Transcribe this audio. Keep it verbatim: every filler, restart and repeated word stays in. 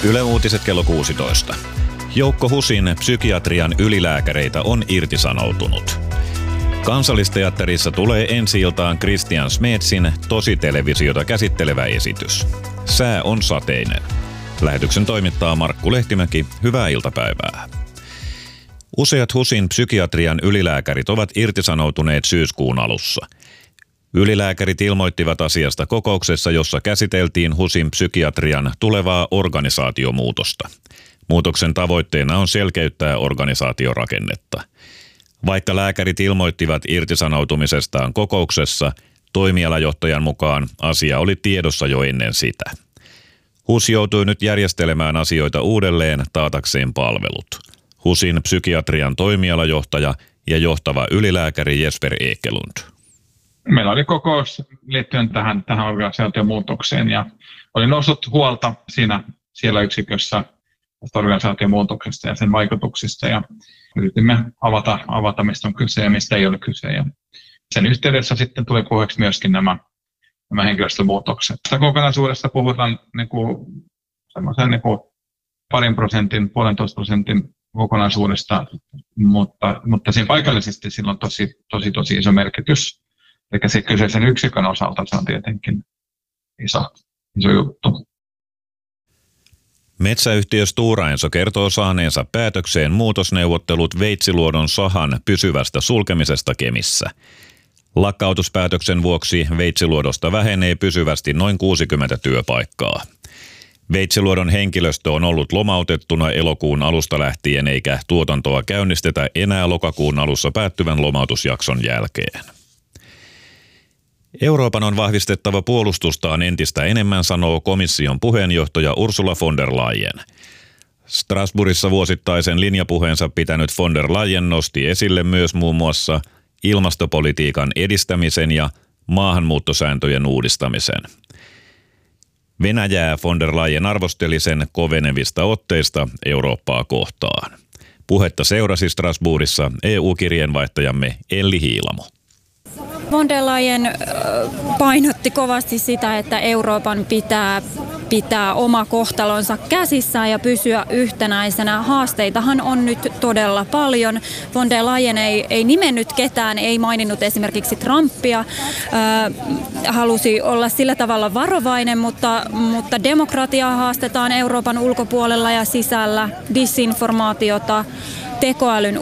Yle Uutiset kello kuusitoista. Joukko HUSin psykiatrian ylilääkäreitä on irtisanoutunut. Kansallisteatterissa tulee ensi-iltaan Christian Smeetsin tositelevisiota käsittelevä esitys. Sää on sateinen. Lähetyksen toimittaa Markku Lehtimäki. Hyvää iltapäivää. Useat HUSin psykiatrian ylilääkärit ovat irtisanoutuneet syyskuun alussa. Ylilääkärit ilmoittivat asiasta kokouksessa, jossa käsiteltiin HUSin psykiatrian tulevaa organisaatiomuutosta. Muutoksen tavoitteena on selkeyttää organisaatiorakennetta. Vaikka lääkärit ilmoittivat irtisanoutumisestaan kokouksessa, toimialajohtajan mukaan asia oli tiedossa jo ennen sitä. HUS joutui nyt järjestelemään asioita uudelleen taatakseen palvelut. HUSin psykiatrian toimialajohtaja ja johtava ylilääkäri Jesper Ekelund. Meillä oli kokous liittyen tähän, tähän organisaatiomuutokseen ja oli noussut huolta siinä, siellä yksikössä tästä organisaatiomuutoksesta ja sen vaikutuksista ja yritimme avata, avata, mistä on kyse ja mistä ei ole kyse. Ja sen yhteydessä sitten tuli puheeksi myöskin nämä, nämä henkilöstömuutokset. Tästä kokonaisuudesta puhutaan niin kuin, semmoisen niin kuin parin prosentin, puolentoista prosentin kokonaisuudesta, mutta, mutta siinä paikallisesti sillä on tosi, tosi, tosi iso merkitys. Eli se kyseisen yksikön osalta se on tietenkin iso, iso juttu. Metsäyhtiö Stora Enso kertoo saaneensa päätökseen muutosneuvottelut Veitsiluodon sahan pysyvästä sulkemisesta Kemissä. Lakkautuspäätöksen vuoksi Veitsiluodosta vähenee pysyvästi noin kuusikymmentä työpaikkaa. Veitsiluodon henkilöstö on ollut lomautettuna elokuun alusta lähtien eikä tuotantoa käynnistetä enää lokakuun alussa päättyvän lomautusjakson jälkeen. Euroopan on vahvistettava puolustustaan entistä enemmän, sanoo komission puheenjohtaja Ursula von der Leyen. Strasbourgissa vuosittaisen linjapuheensa pitänyt von der Leyen nosti esille myös muun muassa ilmastopolitiikan edistämisen ja maahanmuuttosääntöjen uudistamisen. Venäjää von der Leyen arvosteli sen kovenevista otteista Eurooppaa kohtaan. Puhetta seurasi Strasbourgissa E U-kirjeenvaihtajamme Elli Hiilamo. Von der Leyen painotti kovasti sitä, että Euroopan pitää pitää oma kohtalonsa käsissään ja pysyä yhtenäisenä. Haasteitahan on nyt todella paljon. Von der Leyen ei, ei nimennyt ketään, ei maininnut esimerkiksi Trumpia. Äh, halusi olla sillä tavalla varovainen, mutta, mutta demokratiaa haastetaan Euroopan ulkopuolella ja sisällä, disinformaatiota, tekoälyn